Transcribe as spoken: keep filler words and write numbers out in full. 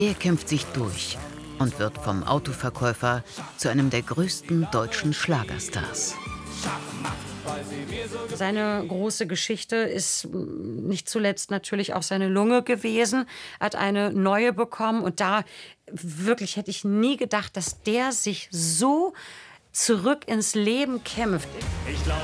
Er kämpft sich durch und wird vom Autoverkäufer zu einem der größten deutschen Schlagerstars. Seine große Geschichte ist nicht zuletzt natürlich auch seine Lunge gewesen. Er hat eine neue bekommen und da wirklich hätte ich nie gedacht, dass der sich so zurück ins Leben kämpft.